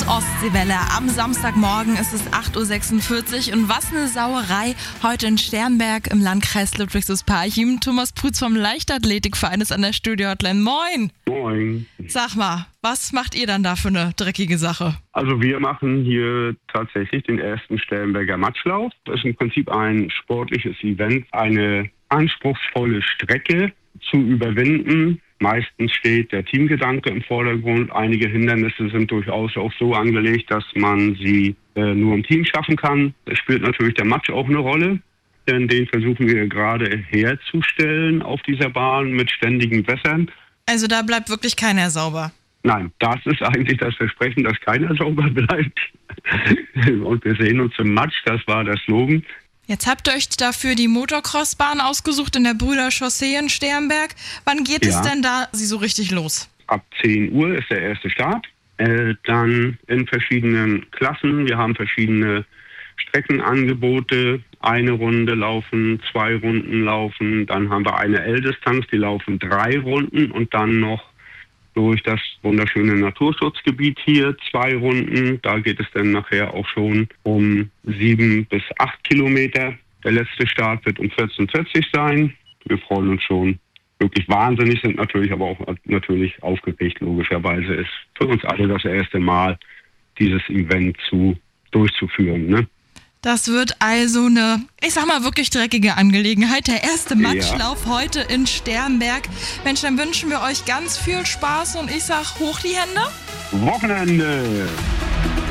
Ostseewelle. Am Samstagmorgen ist es 8.46 Uhr und was eine Sauerei heute in Sternberg im Landkreis Ludwigsburg-Parchim. Thomas Prütz vom Leichtathletikverein ist an der Studio-Hotline. Moin! Moin. Sag mal, was macht ihr dann da für eine dreckige Sache? Also wir machen hier tatsächlich den ersten Sternberger Matschlauf. Das ist im Prinzip ein sportliches Event, eine anspruchsvolle Strecke zu überwinden. Meistens steht der Teamgedanke im Vordergrund. Einige Hindernisse sind durchaus auch so angelegt, dass man sie nur im Team schaffen kann. Es spielt natürlich der Matsch auch eine Rolle, denn den versuchen wir gerade herzustellen auf dieser Bahn mit ständigen Wässern. Also da bleibt wirklich keiner sauber. Nein, das ist eigentlich das Versprechen, dass keiner sauber bleibt. Und wir sehen uns im Matsch, das war der Slogan. Jetzt habt ihr euch dafür die Motocross-Bahn ausgesucht in der Brüder-Chaussee in Sternberg. Wann geht es denn da so richtig los? Ab 10 Uhr ist der erste Start. Dann in verschiedenen Klassen. Wir haben verschiedene Streckenangebote. Eine Runde laufen, 2 Runden laufen. Dann haben wir eine L-Distanz, die laufen 3 Runden und dann noch durch das wunderschöne Naturschutzgebiet hier 2 Runden. Da geht es dann nachher auch schon um 7 bis 8 Kilometer. Der letzte Start wird um 14:40 sein. Wir freuen uns schon. Wirklich wahnsinnig, sind natürlich aber auch natürlich aufgeregt, logischerweise. Ist für uns alle das erste Mal, dieses Event durchzuführen, ne? Das wird also eine, ich sag mal, wirklich dreckige Angelegenheit. Der erste Matschlauf heute in Sternberg. Mensch, dann wünschen wir euch ganz viel Spaß und ich sag, hoch die Hände. Wochenende!